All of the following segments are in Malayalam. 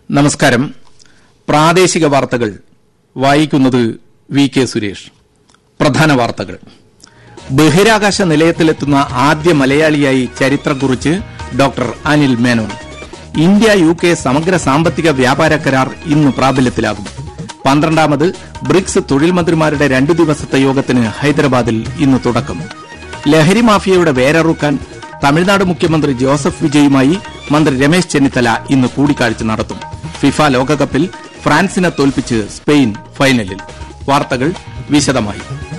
നമസ്കാരം. പ്രാദേശിക വാർത്തകൾ വായിക്കുന്നത് വി കെ സുരേഷ്. പ്രധാന വാർത്തകൾ. ബഹിരാകാശ നിലയത്തിലെത്തുന്ന ആദ്യ മലയാളിയായി ചരിത്രം കുറിച്ച് doctor Anil Menon. India UK സമഗ്ര സാമ്പത്തിക വ്യാപാര കരാർ ഇന്ന് പ്രാബല്യത്തിലാകും. 12ാമത് ബ്രിക്സ് തൊഴിൽ മന്ത്രിമാരുടെ 2 ദിവസത്തെ യോഗത്തിന് ഹൈദരാബാദിൽ ഇന്ന് തുടക്കം. ലഹരി മാഫിയയുടെ വേരറുക്കാൻ തമിഴ്നാട് മുഖ്യമന്ത്രി ജോസഫ് വിജയുമായി മന്ത്രി രമേശ് ചെന്നിത്തല ഇന്ന് കൂടിക്കാഴ്ച നടത്തും. ഫിഫ ലോകകപ്പിൽ ഫ്രാൻസിനെ തോൽപ്പിച്ച് സ്പെയിൻ ഫൈനലിൽ. വാർത്തകൾ വിശദമായി.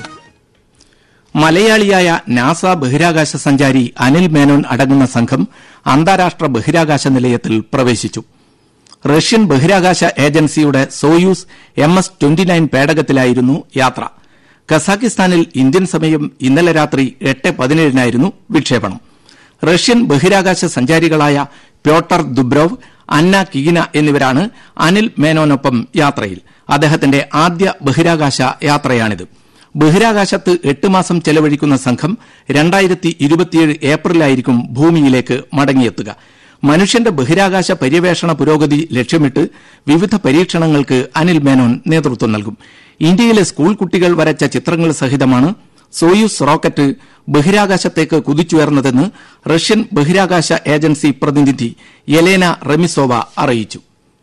മലയാളിയായ നാസ ബഹിരാകാശ സഞ്ചാരി അനിൽ മേനോൻ അടങ്ങുന്ന സംഘം അന്താരാഷ്ട്ര ബഹിരാകാശ നിലയത്തിൽ പ്രവേശിച്ചു. റഷ്യൻ ബഹിരാകാശ ഏജൻസിയുടെ സോയൂസ് MS-29 പേടകത്തിലായിരുന്നു യാത്ര. കസാഖിസ്ഥാനിൽ ഇന്ത്യൻ സമയം ഇന്നലെ രാത്രി 8:17 വിക്ഷേപണം. റഷ്യൻ ബഹിരാകാശ സഞ്ചാരികളായ പ്യോട്ടർ ദുബ്രോവ്, അന്ന കിഗിന എന്നിവരാണ് അനിൽ മേനോനൊപ്പം യാത്രയിൽ. അദ്ദേഹത്തിന്റെ ആദ്യ ബഹിരാകാശ യാത്രയാണിത്. ബഹിരാകാശത്ത് 8 മാസം ചെലവഴിക്കുന്ന സംഘം 2027 ഏപ്രിലായിരിക്കും ഭൂമിയിലേക്ക് മടങ്ങിയെത്തുക. മനുഷ്യന്റെ ബഹിരാകാശ പര്യവേഷണ പുരോഗതി ലക്ഷ്യമിട്ട് വിവിധ പരീക്ഷണങ്ങൾക്ക് അനിൽ മേനോൻ നേതൃത്വം നൽകും. ഇന്ത്യയിലെ സ്കൂൾ കുട്ടികൾ വരച്ച ചിത്രങ്ങൾ സഹിതമാണ് സോയൂസ് റോക്കറ്റ് ബഹിരാകാശത്തേക്ക് കുതിച്ചുയർന്നതെന്ന് റഷ്യൻ ബഹിരാകാശ ഏജൻസി പ്രതിനിധി യെലേന റെമിസോവ അറിയിച്ചു.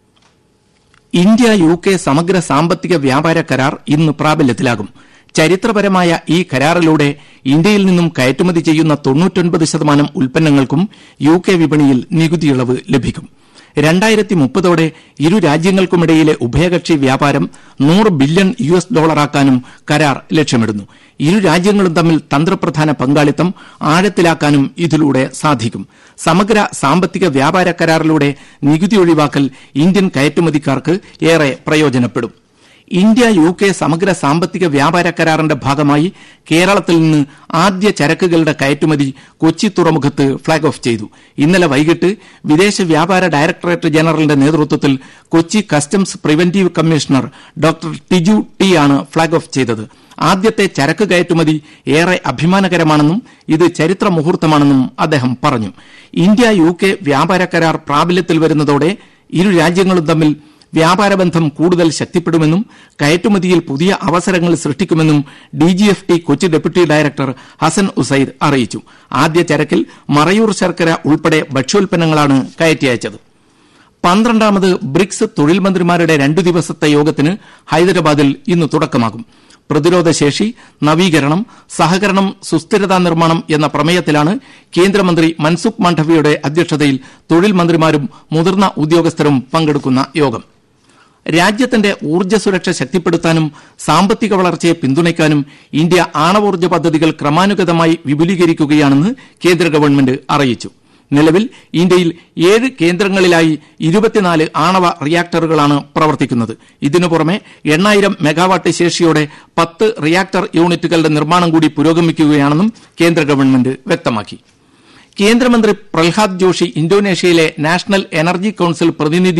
ഇന്ത്യ UK സമഗ്ര സാമ്പത്തിക വ്യാപാര കരാർ ഇന്ന് പ്രാബല്യത്തിലാകും. ചരിത്രപരമായ ഈ കരാറിലൂടെ ഇന്ത്യയിൽ നിന്നും കയറ്റുമതി ചെയ്യുന്ന 99% ഉൽപ്പന്നങ്ങൾക്കും UK വിപണിയിൽ നികുതി ഇളവ് ലഭിക്കും. 2030ഓടെ ഇരു രാജ്യങ്ങൾക്കുമിടയിലെ ഉഭയകക്ഷി വ്യാപാരം $100 ബില്യൺ ആക്കാനും കരാർ ലക്ഷ്യമിടുന്നു. ഇരു രാജ്യങ്ങളും തമ്മിൽ തന്ത്രപ്രധാന പങ്കാളിത്തം ആഴത്തിലാക്കാനും ഇതിലൂടെ സാധിക്കും. സമഗ്ര സാമ്പത്തിക വ്യാപാര കരാറിലൂടെ നികുതി ഒഴിവാക്കൽ ഇന്ത്യൻ കയറ്റുമതിക്കാർക്ക് ഏറെ പ്രയോജനപ്പെടും. ഇന്ത്യ UK സമഗ്ര സാമ്പത്തിക വ്യാപാര കരാറിന്റെ ഭാഗമായി കേരളത്തിൽ നിന്ന് ആദ്യ ചരക്കുകളുടെ കയറ്റുമതി കൊച്ചി തുറമുഖത്ത് ഫ്ളാഗ് ഓഫ് ചെയ്തു. ഇന്നലെ വൈകിട്ട് വിദേശ വ്യാപാര ഡയറക്ടറേറ്റ് ജനറലിന്റെ നേതൃത്വത്തിൽ Kochi customs preventive commissioner doctor Tiju T ആണ് ഫ്ളാഗ് ഓഫ് ചെയ്തത്. ആദ്യത്തെ ചരക്ക് കയറ്റുമതി ഏറെ അഭിമാനകരമാണെന്നും ഇത് ചരിത്ര മുഹൂർത്തമാണെന്നും അദ്ദേഹം പറഞ്ഞു. ഇന്ത്യ UK വ്യാപാര കരാർ പ്രാബല്യത്തിൽ വരുന്നതോടെ ഇരു രാജ്യങ്ങളും തമ്മിൽ വ്യാപാരബന്ധം കൂടുതൽ ശക്തിപ്പെടുമെന്നും കയറ്റുമതിയിൽ പുതിയ അവസരങ്ങൾ സൃഷ്ടിക്കുമെന്നും DGFT Kochi deputy director Hasan Usaid അറിയിച്ചു. ആദ്യ ചരക്കിൽ മറയൂർ ശർക്കര ഉൾപ്പെടെ ഭക്ഷ്യോൽപ്പന്നങ്ങളാണ് കയറ്റി അയച്ചത്. 12ാമത് ബ്രിക്സ് തൊഴിൽ മന്ത്രിമാരുടെ 2 ദിവസത്തെ യോഗത്തിന് ഹൈദരാബാദിൽ ഇന്ന് തുടക്കമാകും. പ്രതിരോധശേഷി, നവീകരണം, സഹകരണം, സുസ്ഥിരതാ നിർമ്മാണം എന്ന പ്രമേയത്തിലാണ് കേന്ദ്രമന്ത്രി മൻസുഖ് മാണ്ഡവ്യയുടെ അധ്യക്ഷതയിൽ തൊഴിൽ മന്ത്രിമാരും മുതിർന്ന ഉദ്യോഗസ്ഥരും പങ്കെടുക്കുന്ന യോഗം. രാജ്യത്തിന്റെ ഊർജ്ജ സുരക്ഷ ശക്തിപ്പെടുത്താനും സാമ്പത്തിക വളർച്ചയെ പിന്തുണയ്ക്കാനും ഇന്ത്യ ആണവോർജ്ജ പദ്ധതികൾ ക്രമാനുഗതമായി വിപുലീകരിക്കുകയാണെന്ന് കേന്ദ്ര ഗവൺമെന്റ് അറിയിച്ചു. നിലവിൽ ഇന്ത്യയിൽ 7 കേന്ദ്രങ്ങളിലായി 24 ആണവ റിയാക്ടറുകളാണ് പ്രവർത്തിക്കുന്നത്. ഇതിനു പുറമെ 8000 മെഗാവാട്ട് ശേഷിയോടെ 10 റിയാക്ടർ യൂണിറ്റുകളുടെ നിർമ്മാണം കൂടി പുരോഗമിക്കുകയാണെന്നും കേന്ദ്ര ഗവൺമെന്റ് വ്യക്തമാക്കി. കേന്ദ്രമന്ത്രി Prahlad Joshi ഇന്തോനേഷ്യയിലെ national energy council പ്രതിനിധി